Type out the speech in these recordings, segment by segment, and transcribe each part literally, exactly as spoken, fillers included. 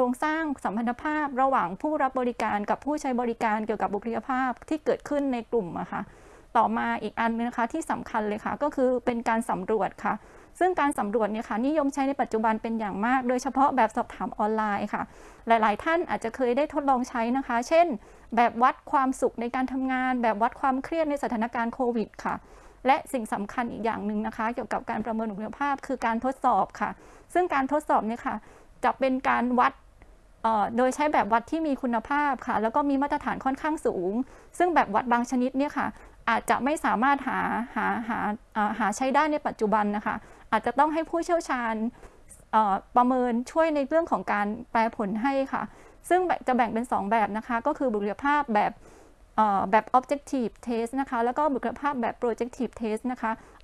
รงสร้างสัมพันธภาพระหว่างผู้รับบริการกับผู้ใช้บริการเกี่ยวกับบุคลิกภาพที่เกิดขึ้นในกลุ่มอะค่ะต่อมาอีกอันนึงนะคะที่สำคัญเลยค่ะก็คือเป็นการสำรวจค่ะซึ่งการสำรวจเนี่ยค่ะนิยมใช้ในปัจจุบันเป็นอย่างมากโดยเฉพาะแบบสอบถามออนไลน์ค่ะหลายๆท่านอาจจะเคยได้ทดลองใช้นะคะเช่นแบบวัดความสุขในการทำงานแบบวัดความเครียดในสถานการณ์โควิดค่ะและสิ่งสำคัญอีกอย่างหนึ่งนะคะเกี่ยวกับการประเมินบุคลิกภาพคือการทดสอบค่ะซึ่งการทดสอบเนี่ยค่ะจะเป็นการวัดโดยใช้แบบวัดที่มีคุณภาพค่ะแล้วก็มีมาตรฐานค่อนข้างสูงซึ่งแบบวัดบางชนิดเนี่ยค่ะอาจจะไม่สามารถหาหาหาหาใช้ได้ในปัจจุบันนะคะอาจจะต้องให้ผู้เชี่ยวชาญประเมินช่วยในเรื่องของการแปลผลให้ค่ะซึ่งจะแบ่งเป็นสองแบบนะคะก็คือบุคลิกภาพแบบแบบ objective test นะคะแล้วก็บุคลิกภาพแบบ projective test นะคะ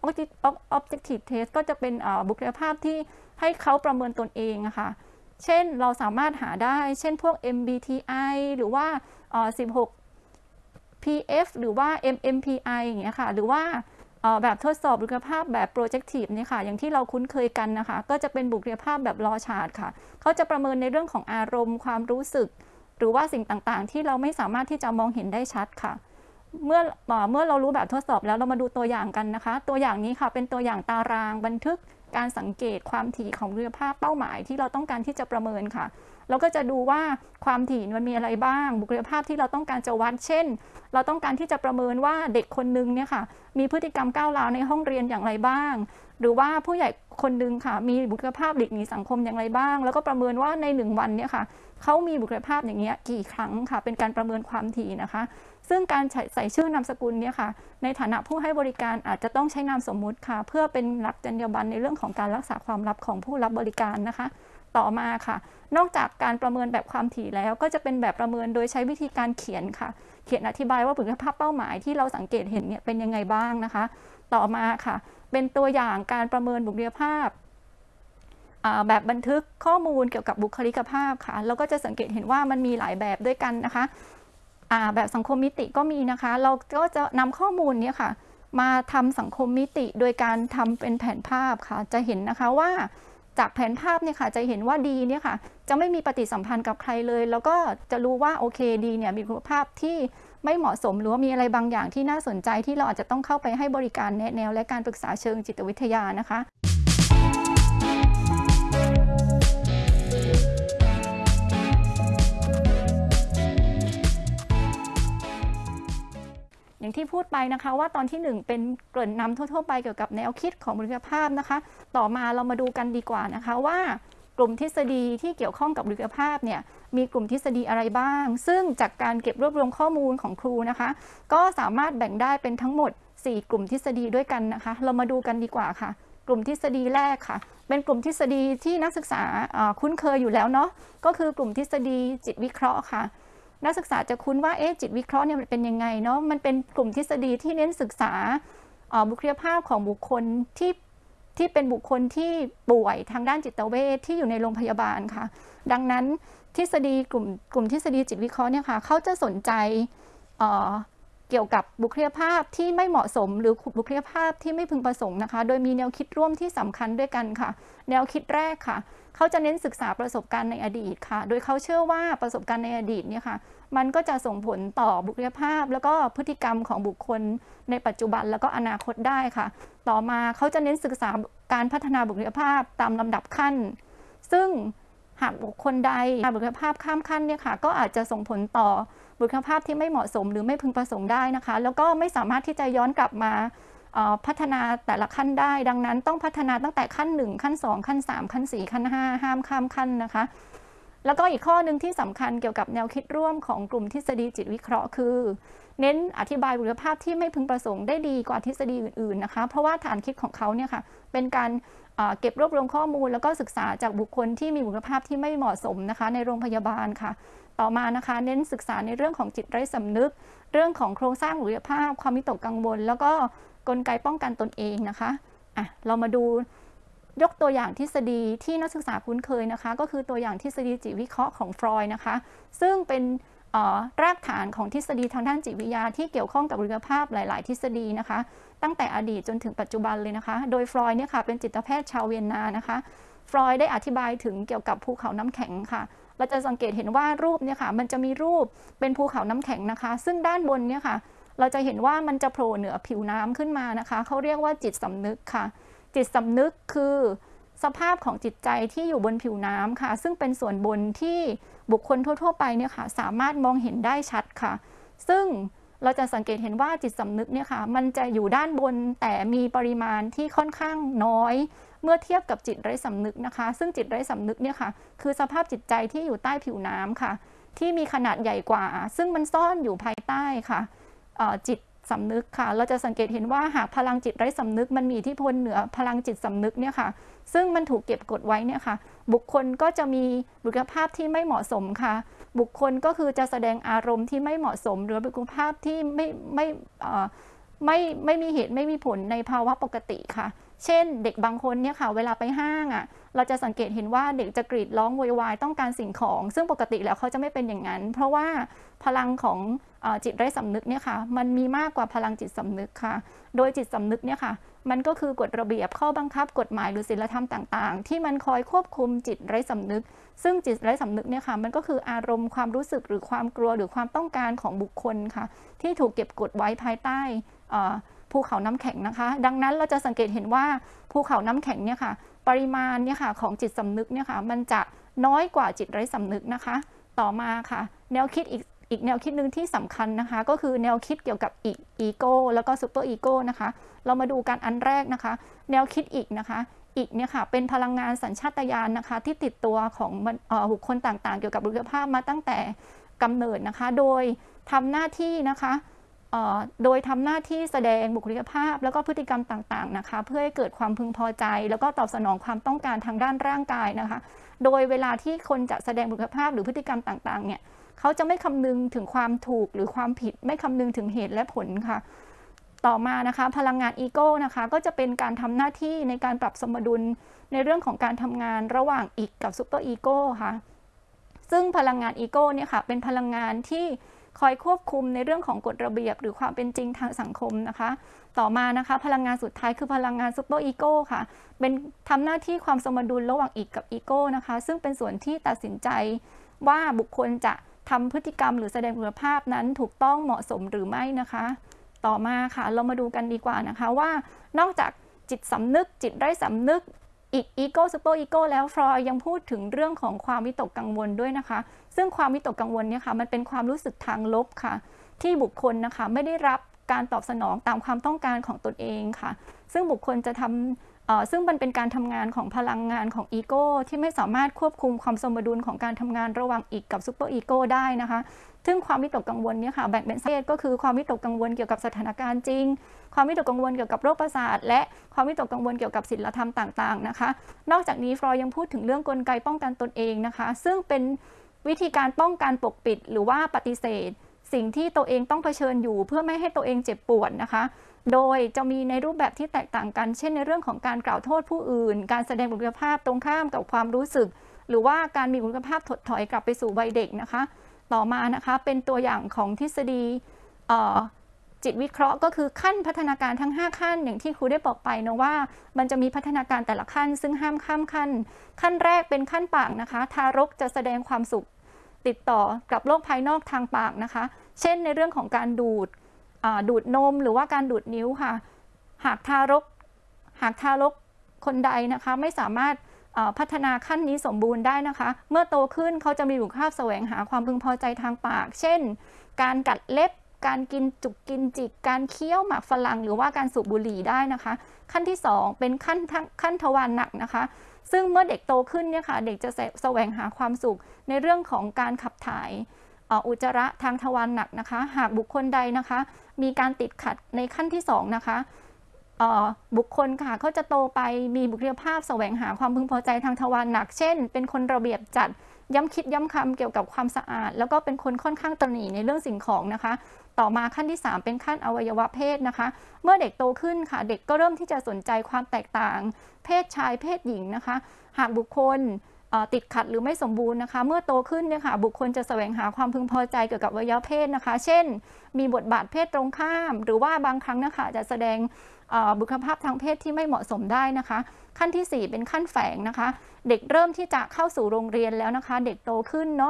objective test ก็จะเป็นบุคลิกภาพที่ให้เขาประเมินตนเองนะคะเช่นเราสามารถหาได้เช่นพวก เอ็ม บี ที ไอ หรือว่าสิบหก พี เอฟ หรือว่า เอ็ม เอ็ม พี ไอ อย่างเงี้ยค่ะหรือว่าแบบทดสอบบุคลิกภาพแบบ projective เนี่ยค่ะอย่างที่เราคุ้นเคยกันนะคะก็จะเป็นบุคลิกภาพแบบลอชาร์ตค่ะเขาจะประเมินในเรื่องของอารมณ์ความรู้สึกหรือว่าสิ่งต่างๆที่เราไม่สามารถที่จะมองเห็นได้ชัดค่ะเมื่อเมื่อเรารู้แบบทดสอบแล้วเรามาดูตัวอย่างกันนะคะตัวอย่างนี้ค่ะเป็นตัวอย่างตารางบันทึกการสังเกตความถี่ของบุคลิกภาพเป้าหมายที่เราต้องการที่จะประเมินค่ะเราก็จะดูว่าความถี่มันมีอะไรบ้างบุคลิกภาพที่เราต้องการจะวัดเช่นเราต้องการที่จะประเมินว่าเด็กคนนึงเนี่ยค่ะมีพฤติกรรมก้าวร้าวในห้องเรียนอย่างไรบ้างหรือว่าผู้ใหญ่คนนึงค่ะมีบุคลิกภาพหลีกหนีสังคมอย่างไรบ้างแล้วก็ประเมินว่าในหนึ่งวันเนี่ยค่ะเขามีบุคลิกภาพอย่างเงี้ยกี่ครั้งค่ะเป็นการประเมินความถี่นะคะซึ่งการใส่ชื่อนามสกุลเนี่ยค่ะในฐานะผู้ให้บริการอาจจะต้องใช้นามสมมุติค่ะเพื่อเป็นหลักจรรยาบรรณในเรื่องของการรักษาความลับของผู้รับบริการนะคะต่อมาค่ะนอกจากการประเมินแบบความถี่แล้วก็จะเป็นแบบประเมินโดยใช้วิธีการเขียนค่ะเขียนอธิบายว่าบุคลิกภาพเป้าหมายที่เราสังเกตเห็นเนี่ยเป็นยังไงบ้างนะคะต่อมาค่ะเป็นตัวอย่างการประเมินบุคลิกภาพแบบบันทึกข้อมูลเกี่ยวกับบุคลิกภาพค่ะเราก็จะสังเกตเห็นว่ามันมีหลายแบบด้วยกันนะคะแบบสังคมมิติก็มีนะคะเราก็จะนำข้อมูลนี้ค่ะมาทำสังคมมิติโดยการทำเป็นแผนภาพค่ะจะเห็นนะคะว่าจากแผนภาพเนี่ยค่ะจะเห็นว่าดีเนี่ยค่ะจะไม่มีปฏิสัมพันธ์กับใครเลยแล้วก็จะรู้ว่าโอเคดีเนี่ยมีคุณภาพที่ไม่เหมาะสมหรือว่ามีอะไรบางอย่างที่น่าสนใจที่เราอาจจะต้องเข้าไปให้บริการแนะแนวและการปรึกษาเชิงจิตวิทยานะคะอย่างที่พูดไปนะคะว่าตอนที่หนึ่งเป็นเกริ่นนำทั่วๆไปเกี่ยวกับแนวคิดของบุคลิกภาพนะคะต่อมาเรามาดูกันดีกว่านะคะว่ากลุ่มทฤษฎีที่เกี่ยวข้องกับบุคลิกภาพเนี่ยมีกลุ่มทฤษฎีอะไรบ้างซึ่งจากการเก็บรวบรวมข้อมูลของครูนะคะก็สามารถแบ่งได้เป็นทั้งหมดสี่กลุ่มทฤษฎีด้วยกันนะคะเรามาดูกันดีกว่าค่ะกลุ่มทฤษฎีแรกค่ะเป็นกลุ่มทฤษฎีที่นักศึกษาคุ้นเคยอยู่แล้วเนาะก็คือกลุ่มทฤษฎีจิตวิเคราะห์ค่ะนักศึกษาจะคุ้นว่าเอ๊ะจิตวิเคราะห์เนี่ยมันเป็นยังไงเนาะมันเป็นกลุ่มทฤษฎีที่เน้นศึกษาบุคลิกภาพของบุคคลที่ที่เป็นบุคคลที่ป่วยทางด้านจิตเวชที่อยู่ในโรงพยาบาลค่ะดังนั้นทฤษฎีกลุ่มกลุ่มทฤษฎีจิตวิเคราะห์เนี่ยค่ะเขาจะสนใจเอ่อเกี่ยวกับบุคลิกภาพที่ไม่เหมาะสมหรือบุคลิกภาพที่ไม่พึงประสงค์นะคะโดยมีแนวคิดร่วมที่สำคัญด้วยกันค่ะแนวคิดแรกค่ะเขาจะเน้นศึกษาประสบการณ์ในอดีตค่ะโดยเขาเชื่อว่าประสบการณ์ในอดีตเนี่ยค่ะมันก็จะส่งผลต่อบุคลิกภาพแล้วก็พฤติกรรมของบุคคลในปัจจุบันแล้วก็อนาคตได้ค่ะต่อมาเขาจะเน้นศึกษาการพัฒนาบุคลิกภาพตามลำดับขั้นซึ่งหากบุคคลใดบุคลิกภาพข้ามขั้นเนี่ยค่ะก็อาจจะส่งผลต่อบุคลิกภาพที่ไม่เหมาะสมหรือไม่พึงประสงค์ได้นะคะแล้วก็ไม่สามารถที่จะย้อนกลับมาพัฒนาแต่ละขั้นได้ดังนั้นต้องพัฒนาตั้งแต่ขั้นหนึ่งขั้นสองขั้นสามขั้นสี่ขั้นห้าห้ามข้ามขั้นนะคะแล้วก็อีกข้อหนึ่งที่สำคัญเกี่ยวกับแนวคิดร่วมของกลุ่มทฤษฎีจิตวิเคราะห์คือเน้นอธิบายบุคลิกภาพที่ไม่พึงประสงค์ได้ดีกว่าทฤษฎีอื่นๆนะคะเพราะว่าฐานคิดของเขาเนี่ยค่ะเป็นการเก็บรวบรวมข้อมูลแล้วก็ศึกษาจากบุคคลที่มีบุคลิกภาพที่ไม่เหมาะสมนะคะในโรงพยาบาลค่ะต่อมานะคะเน้นศึกษาในเรื่องของจิตไร้สำนึกเรื่องของโครงสร้างบุคลิกภาพความวิตกกังวลแล้วก็กลไกป้องกันตนเองนะคะอ่ะเรามาดูยกตัวอย่างทฤษฎีที่นักศึกษาคุ้นเคยนะคะก็คือตัวอย่างทฤษฎีจิตวิเคราะห์ของฟรอยด์นะคะซึ่งเป็นรากฐานของทฤษฎีทางด้านจิตวิทยาที่เกี่ยวข้องกับบุคลิกภาพหลายๆทฤษฎีนะคะตั้งแต่อดีตจนถึงปัจจุบันเลยนะคะโดยฟรอยด์เนี่ยค่ะเป็นจิตแพทย์ชาวเวียนนานะคะฟรอยด์ได้อธิบายถึงเกี่ยวกับภูเขาน้ำแข็งค่ะเราจะสังเกตเห็นว่ารูปเนี่ยค่ะมันจะมีรูปเป็นภูเขาน้ำแข็งนะคะซึ่งด้านบนเนี่ยค่ะเราจะเห็นว่ามันจะโผล่เหนือผิวน้ำขึ้นมานะคะเขาเรียกว่าจิตสำนึกค่ะจิตสำนึกคือสภาพของจิตใจที่อยู่บนผิวน้ำค่ะซึ่งเป็นส่วนบนที่บุคคลทั่วๆไปเนี่ยค่ะสามารถมองเห็นได้ชัดค่ะซึ่งเราจะสังเกตเห็นว่าจิตสำนึกเนี่ยค่ะมันจะอยู่ด้านบนแต่มีปริมาณที่ค่อนข้างน้อยเมื่อเทียบกับจิตไร้สำนึกนะคะซึ่งจิตไร้สำนึกเนี่ยค่ะคือสภาพจิตใจที่อยู่ใต้ผิวน้ำค่ะที่มีขนาดใหญ่กว่าซึ่งมันซ่อนอยู่ภายใต้ค่ะจิตสำนึกค่ะเราจะสังเกตเห็นว่าหากพลังจิตไร้สำนึกมันมีอิทธิพลเหนือพลังจิตสำนึกเนี่ยค่ะซึ่งมันถูกเก็บกดไว้เนี่ยค่ะบุคคลก็จะมีบุคลิกภาพที่ไม่เหมาะสมค่ะบุคคลก็คือจะแสดงอารมณ์ที่ไม่เหมาะสมหรือบุคลิกภาพที่ไม่ไม่ไม่ไม่มีเหตุไม่มีผลในภาวะปกติค่ะเช่นเด็กบางคนเนี่ยค่ะเวลาไปห้างอ่ะเราจะสังเกตเห็นว่าเด็กจะกรีดร้องโวยวายต้องการสิ่งของซึ่งปกติแล้วเขาจะไม่เป็นอย่างนั้นเพราะว่าพลังของจิตไร้สำนึกเนี่ยค่ะมันมีมากกว่าพลังจิตสำนึกค่ะโดยจิตสำนึกเนี่ยค่ะมันก็คือกฎระเบียบข้อบังคับกฎหมายหรือศีลธรรมต่างๆที่มันคอยควบคุมจิตไร้สำนึกซึ่งจิตไร้สำนึกเนี่ยค่ะมันก็คืออารมณ์ความรู้สึกหรือความกลัวหรือความต้องการของบุคคลค่ะที่ถูกเก็บกดไว้ภายใต้ภูเขาน้ำแข็งนะคะดังนั้นเราจะสังเกตเห็นว่าภูเขาน้ำแข็งเนี่ยค่ะปริมาณเนี่ยค่ะของจิตสำนึกเนี่ยค่ะมันจะน้อยกว่าจิตไร้สำนึกนะคะต่อมาค่ะแนวคิดอีกอีกแนวคิดหนึ่งที่สำคัญนะคะก็คือแนวคิดเกี่ยวกับอีโก้แล้วก็ซูเปอร์อีโก้นะคะเรามาดูกันอันแรกนะคะแนวคิดอีกนะคะอีกเนี่ยค่ะเป็นพลังงานสัญชาตญาณนะคะที่ติดตัวของบุคคลต่างๆเกี่ยวกับบุคลิกภาพมาตั้งแต่กำเนิดนะคะโดยทำหน้าที่นะคะโดยทำหน้าที่แสดงบุคลิกภาพแล้วก็พฤติกรรมต่างๆนะคะเพื่อให้เกิดความพึงพอใจแล้วก็ตอบสนองความต้องการทางด้านร่างกายนะคะโดยเวลาที่คนจะแสดงบุคลิกภาพหรือพฤติกรรมต่างๆเนี่ยเขาจะไม่คำนึงถึงความถูกหรือความผิดไม่คำนึงถึงเหตุและผลค่ะต่อมานะคะพลังงานอีโก้นะคะก็จะเป็นการทำหน้าที่ในการปรับสมดุลในเรื่องของการทำงานระหว่างอีกกับซูเปอร์อีโก้ค่ะซึ่งพลังงานอีโก้เนี่ยค่ะเป็นพลังงานที่คอยควบคุมในเรื่องของกฎระเบียบหรือความเป็นจริงทางสังคมนะคะต่อมานะคะพลังงานสุดท้ายคือพลังงานซูเปอร์อีโก้ค่ะเป็นทำหน้าที่ความสมดุลระหว่างอีกกับอีโก้นะคะซึ่งเป็นส่วนที่ตัดสินใจว่าบุคคลจะทำพฤติกรรมหรือแสดงคุณภาพนั้นถูกต้องเหมาะสมหรือไม่นะคะต่อมาค่ะเรามาดูกันดีกว่านะคะว่านอกจากจิตสำนึกจิตไร้สำนึกอีกอีโก้ซูเปอร์อีโก้แล้วฟรอยด์ยังพูดถึงเรื่องของความวิตกกังวลด้วยนะคะซึ่งความวิตกกังวลเนี่ยค่ะมันเป็นความรู้สึกทางลบค่ะที่บุคคลนะคะไม่ได้รับการตอบสนองตามความต้องการของตนเองค่ะซึ่งบุคคลจะทำซึ่งมันเป็นการทำงานของพลังงานของอีโก้ที่ไม่สามารถควบคุมความสมดุลของการทำงานระหว่างอีกกับซูเปอร์อีโก้ได้นะคะซึ่งความวิตกกังวลเนี่ยค่ะแบ่งเป็นสาเหตุก็คือความวิตกกังวลเกี่ยวกับสถานการณ์จริงความวิตกกังวลเกี่ยวกับโรคประสาทและความวิตกกังวลเกี่ยวกับศีลธรรมต่างๆนะคะนอกจากนี้ฟรอยยังพูดถึงเรื่องกลไกป้องกันตนเองนะคะซึ่งเป็นวิธีการป้องกันปกปิดหรือว่าปฏิเสธสิ่งที่ตัวเองต้องเผชิญอยู่เพื่อไม่ให้ตัวเองเจ็บปวดนะคะโดยจะมีในรูปแบบที่แตกต่างกันเช่นในเรื่องของการกล่าวโทษผู้อื่นการแสดงบุคลิกภาพตรงข้ามกับความรู้สึกหรือว่าการมีบุคลิกภาพถดถอยกลับไปสู่วัยเด็กนะคะต่อมานะคะเป็นตัวอย่างของทฤษฎีจิตวิเคราะห์ก็คือขั้นพัฒนาการทั้งห้าขั้นอย่างที่ครูได้บอกไปนะว่ามันจะมีพัฒนาการแต่ละขั้นซึ่งห้ามข้ามขั้นขั้นแรกเป็นขั้นปากนะคะทารกจะแสดงความสุขติดต่อกับโลกภายนอกทางปากนะคะเช่นในเรื่องของการดูดดูดนมหรือว่าการดูดนิ้วค่ะหากทารกหากทารกคนใดนะคะไม่สามารถพัฒนาขั้นนี้สมบูรณ์ได้นะคะเมื่อโตขึ้นเขาจะมีบุคลิกภาพแสวงหาความพึงพอใจทางปากเช่นการกัดเล็บการกินจุกกินจิกการเคี้ยวหมากฝรั่งหรือว่าการสูบบุหรี่ได้นะคะขั้นที่สองเป็นขั้นขั้นทวารหนักนะคะซึ่งเมื่อเด็กโตขึ้นเนี่ยค่ะเด็กจะแสวงหาความสุขในเรื่องของการขับถ่ายอุจจาระทางทวารหนักนะคะหากบุคคลใดนะคะมีการติดขัดในขั้นที่สองนะคะบุคคลค่ะเขาจะโตไปมีบุคลิกภาพแสวงหาความพึงพอใจทางทวารหนักเช่นเป็นคนระเบียบจัดย้ำคิดย้ำคำเกี่ยวกับความสะอาดแล้วก็เป็นคนค่อนข้างตระหนี่ในเรื่องสิ่งของนะคะต่อมาขั้นที่สามเป็นขั้นอวัยวะเพศนะคะเมื่อเด็กโตขึ้นค่ะเด็กก็เริ่มที่จะสนใจความแตกต่างเพศชายเพศหญิงนะคะหากบุคคลติดขัดหรือไม่สมบูรณ์นะคะเมื่อโตขึ้นเนี่ยค่ะบุคคลจะแสวงหาความพึงพอใจเกี่ยวกับอวัยวะเพศนะคะเช่นมีบทบาทเพศตรงข้ามหรือว่าบางครั้งนะคะจะแสดงบุคลิกภาพทางเพศที่ไม่เหมาะสมได้นะคะขั้นที่สี่เป็นขั้นแฝงนะคะเด็กเริ่มที่จะเข้าสู่โรงเรียนแล้วนะคะเด็กโตขึ้นเนาะ